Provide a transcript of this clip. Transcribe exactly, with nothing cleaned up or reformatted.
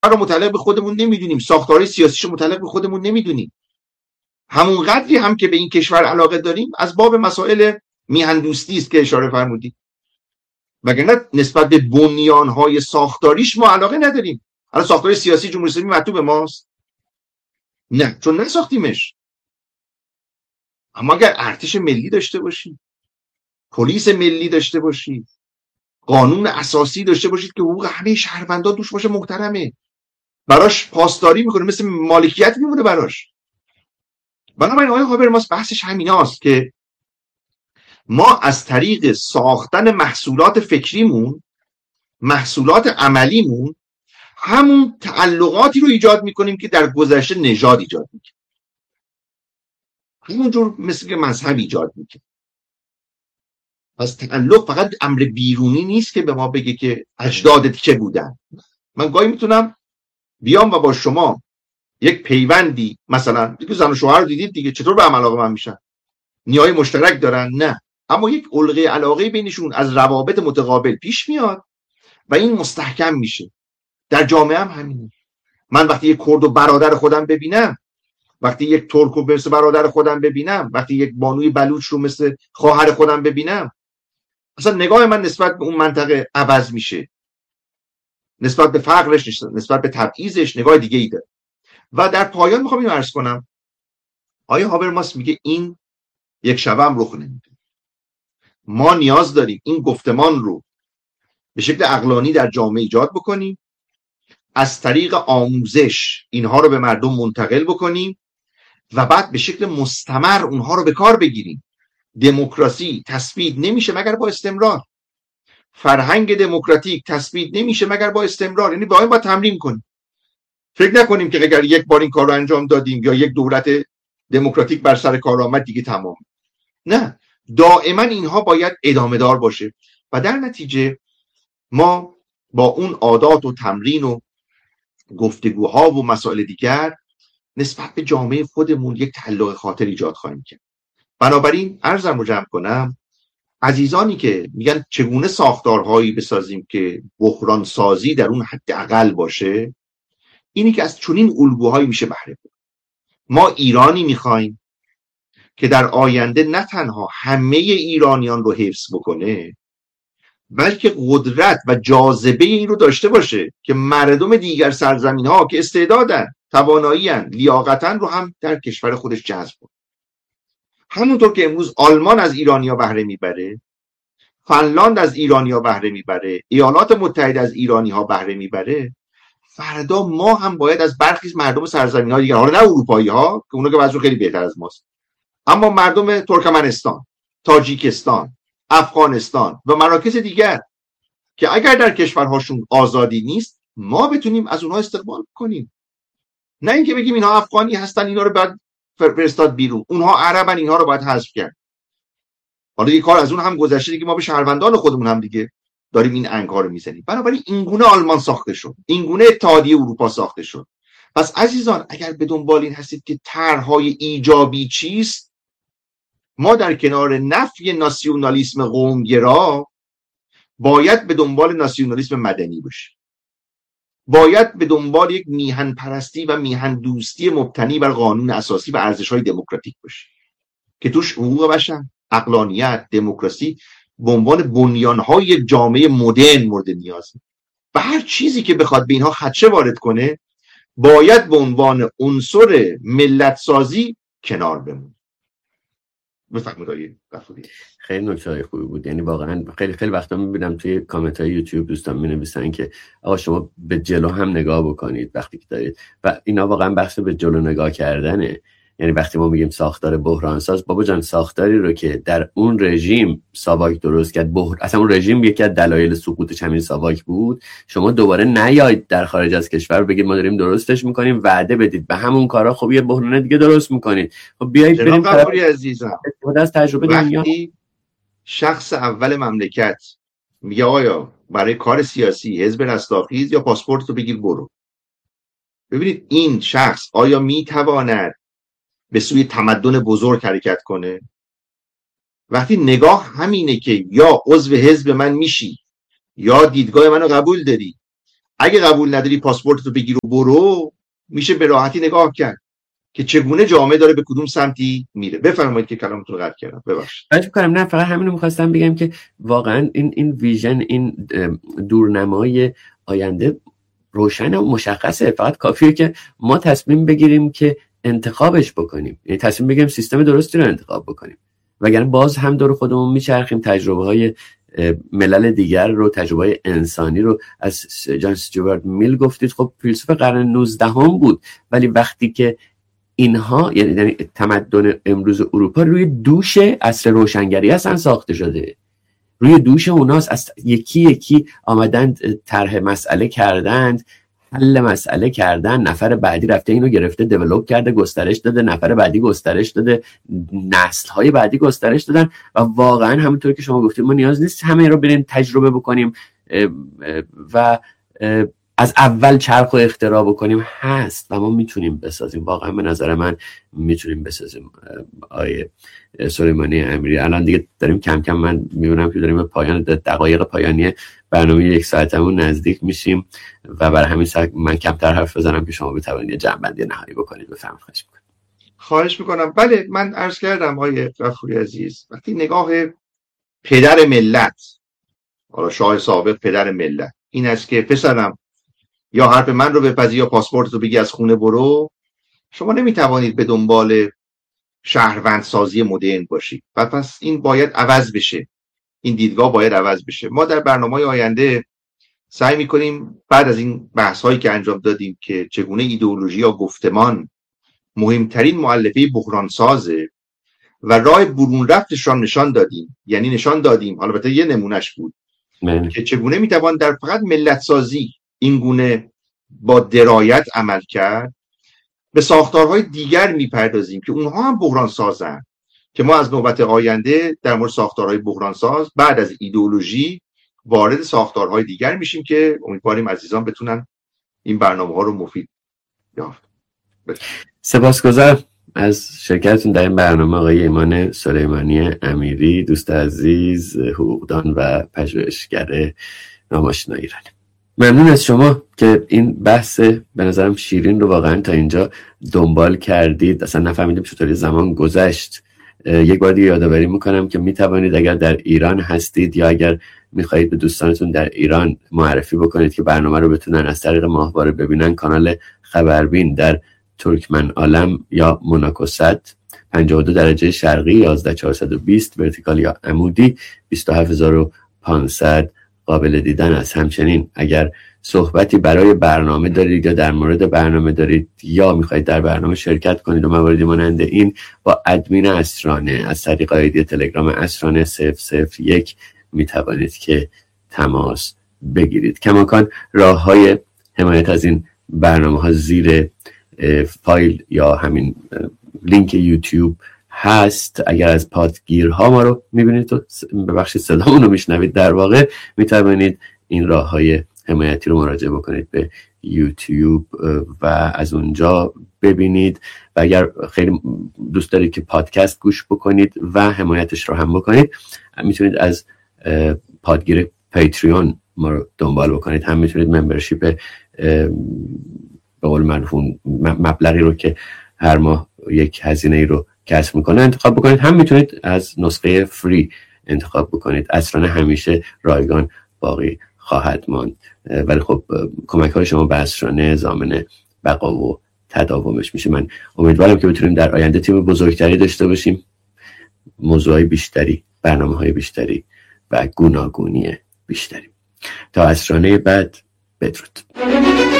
رو متعلق به خودمون نمیدونیم، ساختار سیاسیشو متعلق به خودمون نمیدونیم، همون قدری هم که به این کشور علاقه داریم از باب مسائل میهندوستی است که اشاره فرمودید، وگرنه نسبت به بنیانهای ساختاریش ما علاقه نداریم. الان ساختار سیاسی جمهوری اسلامی مطلوب ماست؟ نه، چون نساختیمش. اما اگر ارتش ملی داشته باشید، پلیس ملی داشته باشید، قانون اساسی داشته باشید که حقوق همه شهروندان توش باشه، محترمه، براش پاسداری میکنه، مثل مالکیت میمونه براش. بنابراین آقای هابرماس بحثش همیناست که ما از طریق ساختن محصولات فکریمون، محصولات عملیمون، همون تعلقاتی رو ایجاد میکنیم که در گذشته نژاد ایجاد میکنه، همونجور مثل که مذهب ایجاد میکنه. پس تعلق فقط امر بیرونی نیست که به ما بگه که اجدادت چه بودن. من گاهی میتونم بیام و با شما یک پیوندی، مثلا دیگه زن و شوهر رو دیدید دیگه، چطور به هم علاقه من میشن؟ نیای مشترک دارن؟ نه، اما یک علقه علاقه بینشون از روابط متقابل پیش میاد و این مستحکم میشه. در جامعه هم همینه. من وقتی یک کرد و برادر خودم ببینم، وقتی یک ترک و مثل برادر خودم ببینم، وقتی یک بانوی بلوچ رو مثل خواهر خودم ببینم، اصلا نگاه من نسبت به اون منطقه عوض میشه، نسبت به فقرش، نسبت به تبعیضش نگاه دیگه ای داره. و در پایان میخوام اینو عرض کنم، آیا هابرماس میگه این یک شبه هم رخ نمیده. ما نیاز داریم این گفتمان رو به شکل عقلانی در جامعه ایجاد بکنیم، از طریق آموزش اینها رو به مردم منتقل بکنیم و بعد به شکل مستمر اونها رو به کار بگیریم. دموکراسی تثبیت نمیشه مگر با استمرار. فرهنگ دموکراتیک تثبیت نمیشه مگر با استمرار. یعنی باید با تمرین کنیم. فکر نکنیم که اگر یک بار این کار رو انجام دادیم یا یک دولت دموکراتیک بر سر کار آمد دیگه تمام. نه، دائما اینها باید ادامه دار باشه و در نتیجه ما با اون عادات و تمرین و گفتگوها و مسائل دیگر نسبت به جامعه خودمون یک تعلق خاطر ایجاد خواهیم کرد. بنابراین عرضم رو جمع کنم، عزیزانی که میگن چگونه ساختارهایی بسازیم که بحران سازی در اون حداقل باشه، اینی که از چنین الگوهایی میشه بهره برد. ما ایرانی میخوایم که در آینده نه تنها همه ایرانیان رو حفظ بکنه، بلکه قدرت و جاذبه این رو داشته باشه که مردم دیگر سرزمین ها که استعدادن، توانایی‌اند، لیاقتن رو هم در کشور خودش جذب کنه. همونطور که امروز آلمان از ایرانیا بهره میبره، فنلاند از ایرانیا بهره میبره، ایالات متحده از ایرانی ها بهره میبره، فردا ما هم باید از برخی از مردم سرزمین های دیگر، حالا نه اروپایی ها که اونا که وضعشون خیلی بهتر از ماست، اما مردم ترکمنستان، تاجیکستان، افغانستان و مراکز دیگر که اگر در کشورهاشون آزادی نیست، ما بتونیم از اونها استقبال کنیم. نه اینکه بگیم اینها افغانی هستن اینا رو باید فرستاد بیرون، اونها عربن اینها رو باید حذف کرد. حالا یک کار از اون هم گذشته دیگه، ما به شهروندان خودمون هم دیگه داریم این انگار رو میزنیم. بنابراین اینگونه آلمان ساخته شد، اینگونه اتحادیه اروپا ساخته شد. پس عزیزان اگر به دنبال این هستید که طرح‌های ایجابی چیست، ما در کنار نفی ناسیونالیسم قومگرا باید به دنبال ناسیونالیسم مدنی باشیم. باید به دنبال یک میهن پرستی و میهن دوستی مبتنی بر قانون اساسی و ارزش‌های دموکراتیک باشیم که توش حقوق بشر، عقلانیت، دموکراسی به عنوان بنیان‌های یک جامعه مدرن مورد نیازه. و هر چیزی که بخواد به اینها خدشه وارد کنه باید به عنوان عنصر ملت سازی کنار بمونه. بفرمایید آقای غفوری. خیلی نکته خوبی بود. یعنی واقعا خیلی خیلی وقتا میبینم توی کامنت های یوتیوب دوستان مینویسن که آقا شما به جلو هم نگاه بکنید وقتی که دارید، و اینا واقعا بحث به جلو نگاه کردنه. یعنی وقتی ما میگیم ساختار بحران ساز، بابا جان ساختاری رو که در اون رژیم ساواک درست کرد، بحر... اصلا اون رژیم یکی از دلایل سقوطش همین ساواک بود، شما دوباره نیاید در خارج از کشور بگید ما داریم درستش میکنیم، وعده بدید به همون کارا خب یه بحران دیگه درست میکنید. خب بیایید بریم طرف عزیزم از تجربه دنیا. شخص اول مملکت میگه آیا برای کار سیاسی حزب رستاخیز یا پاسپورت رو بگیر برو. ببینید این شخص آیا میتواند به سوی تمدن بزرگ حرکت کنه؟ وقتی نگاه همینه که یا عضو حزب من میشی یا دیدگاه منو قبول داری، اگه قبول نداری پاسپورتتو بگیر و برو، میشه به راحتی نگاه کرد که چگونه جامعه داره به کدوم سمتی میره. بفرمایید که کلامتون رو قطع کردم، ببخشید. خواهش می‌کنم. نه فقط همین رو می‌خواستم بگم که واقعا این این ویژن، این دورنمای آینده روشن و مشخصه، فقط کافیه که ما تصمیم بگیریم که انتخابش بکنیم، یعنی تصمیم بگیریم سیستم درستی رو انتخاب بکنیم، وگرنه باز هم دور خودمون میچرخیم، تجربه های ملل دیگر رو، تجربه های انسانی رو. از جان استیوارت میل گفتید، خب فیلسوف قرن نوزدهم بود، ولی وقتی که اینها یعنی تمدن امروز اروپا روی دوش عصر روشنگری اصلا ساخته شده، روی دوش اوناست، از یکی یکی آمدن طرح مسئله کردند، حل مسئله کردن، نفر بعدی رفته اینو گرفته دیولپ کرده، گسترش داده، نفر بعدی گسترش داده، نسل‌های بعدی گسترش دادن. و واقعا همونطور که شما گفتید ما نیاز نیست همه رو بریم تجربه بکنیم و از اول چرخ و اختراع بکنیم، هست و ما میتونیم بسازیم. واقعا به نظر من میتونیم بسازیم. آیه سلیمانی امیری، الان دیگه داریم کم کم، من میبینم که داریم به پایان دقایق پایانی برنامه یک ساعتمون نزدیک میشیم و برای همین من کمتر حرف بزنم که شما بتوانید یه جمع‌بندی نهایی بکنید. بفرمایید. خواهش میکنم. خواهش میکنم. بله، من عرض کردم آقای غفوری عزیز، وقتی نگاه پدر ملت، حالا شاه سابق پدر ملت، این است که پسرم یا حرف من رو بپذیر یا پاسپورت رو بگی از خونه برو، شما نمیتوانید به دنبال شهروندسازی مدرن باشید. و پس این باید عوض بشه، این دیدگاه باید عوض بشه. ما در برنامه‌های آینده سعی میکنیم بعد از این بحث‌هایی که انجام دادیم که چگونه ایدئولوژی یا گفتمان مهمترین مؤلفه بحرانسازه و راه برون رفتش را نشان دادیم، یعنی نشان دادیم، حالا البته یه نمونهش بود من. که چگونه میتوان در فقط ملت سازی این گونه با درایت عمل کرد، به ساختارهای دیگر میپردازیم که اونها هم بحران سازن، که ما از نوبت آینده در مورد ساختارهای بحران ساز بعد از ایدئولوژی وارد ساختارهای دیگر میشیم که امیدواریم عزیزان بتونن این برنامه ها رو مفید یافت. سپاسگزارم از شرکتتون در این برنامه آقای ایمان سلیمانی امیری، دوست عزیز، حقوقدان و پژوهشگر ناماشنا ایرانی. ممنون از شما که این بحث به نظرم شیرین رو واقعا تا اینجا دنبال کردید. اصلا نفهمیدیم چطوری زمان گذشت. یک بار دیگه یادآوری میکنم که میتوانید اگر در ایران هستید یا اگر میخواهید به دوستانتون در ایران معرفی بکنید که برنامه رو بتونن از طریق ماهواره ببینن، کانال خبربین در ترکمن عالم یا موناکو صد پنجاه و دو درجه شرقی یازده هزار چهارصد و بیست ورتیکال یا عمودی بیست و هفت هزار و پانصد قابل دیدن است. همچنین اگر صحبتی برای برنامه دارید یا در مورد برنامه دارید یا میخواید در برنامه شرکت کنید و مواردی مانند این، با ادمین اسرانه از طریق آیدی تلگرام اسرانه صفر صفر یک میتوانید که تماس بگیرید. کماکان راه های حمایت از این برنامه ها زیر فایل یا همین لینک یوتیوب هست. اگر از پادگیرها ما رو میبینید تو ببخشید صدامون رو میشنوید، در واقع میتوانید این راه های حمایتی رو مراجعه بکنید به یوتیوب و از اونجا ببینید. و اگر خیلی دوست دارید که پادکست گوش بکنید و حمایتش رو هم بکنید، میتونید از پادگیر پیتریون ما رو دنبال بکنید. هم میتونید ممبرشیپ به قول مرفون مبلغی رو که هر ماه یک هزینه رو کسب میکنه انتخاب بکنید، هم میتونید از نسخه فری انتخاب بکنید. اصلا همیشه رایگان باقی خواهد ماند، ولی خب کمک های شما به اسرانه ضامن بقا و تداومش میشه. من امیدوارم که بتونیم در آینده تیم بزرگتری داشته باشیم، موضوعای بیشتری، برنامه های بیشتری و گوناگونی بیشتری. تا اسرانه بعد، بدرود.